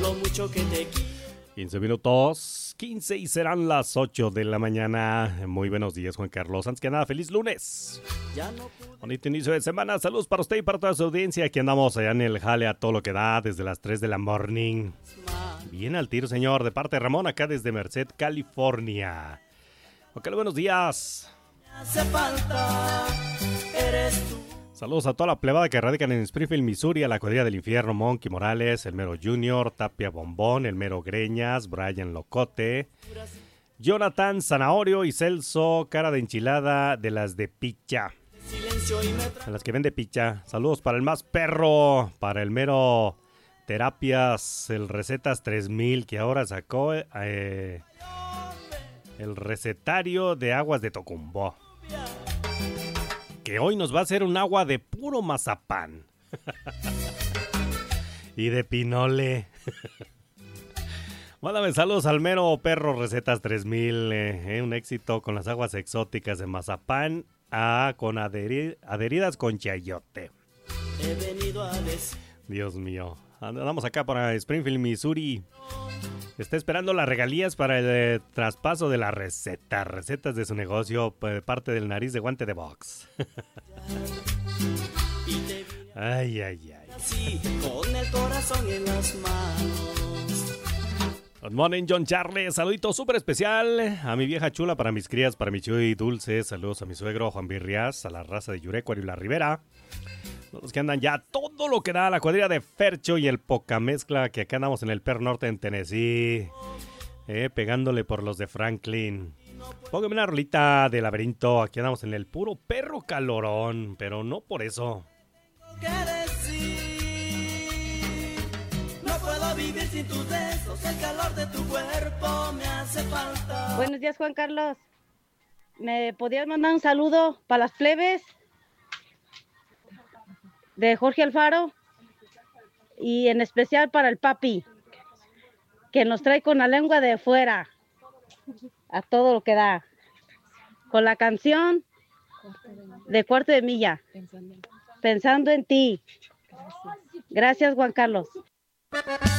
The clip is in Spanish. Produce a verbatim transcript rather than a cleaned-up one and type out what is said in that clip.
lo mucho que te quiero. quince minutos, quince y serán las ocho de la mañana. Muy buenos días, Juan Carlos. Antes que nada, feliz lunes. Bonito inicio de semana. Saludos para usted y para toda su audiencia. Aquí andamos allá en el jale a todo lo que da desde las tres de la morning. Bien al tiro, señor. De parte de Ramón, acá desde Merced, California. Ok, buenos días. Hace falta, eres tú. Saludos a toda la plebada que radican en Springfield, Missouri, a la cuadrilla del infierno, Monkey Morales, el mero Junior, Tapia Bombón, el mero Greñas, Brian Locote, Jonathan Zanahorio y Celso, cara de enchilada de las de picha. A las que vende picha. Saludos para el más perro, para el mero Terapias, el Recetas tres mil, que ahora sacó eh, el recetario de aguas de Tocumbó. Que hoy nos va a hacer un agua de puro mazapán. Y de pinole. Mándame saludos al mero perro Recetas tres mil. Eh, eh, un éxito con las aguas exóticas de mazapán. Ah, con adheri- adheridas con chayote. He venido a decir. Dios mío. Andamos acá para Springfield, Missouri. Está esperando las regalías para el eh, traspaso de la receta. Recetas de su negocio, eh, parte del nariz de guante de box. Ay, ay, ay. Así, con el corazón en las manos. Good morning, John Charles. Saludito súper especial a mi vieja chula, para mis crías, para mi chuy dulce. Saludos a mi suegro Juan Virrias, a la raza de Yurecuaro y la Ribera. Los que andan ya todo lo que da la cuadrilla de Fercho y el Poca Mezcla, que acá andamos en el Per Norte en Tennessee, eh, pegándole por los de Franklin. Póngame una rolita de Laberinto, aquí andamos en el puro perro calorón, pero no por eso. ¿Qué decir? No puedo vivir sin tus besos, el calor de tu cuerpo me hace falta. Buenos días, Juan Carlos. ¿Me podías mandar un saludo para las plebes? De Jorge Alfaro y en especial para el papi, que nos trae con la lengua de fuera a todo lo que da, con la canción de Cuarto de Milla, pensando en ti. Gracias, Juan Carlos.